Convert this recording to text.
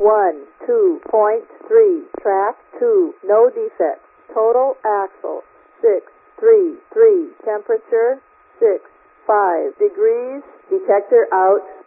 1, 2.3, track 2, no defects. Total axle, 6, 3, 3, temperature, 6, 5 degrees, detector out,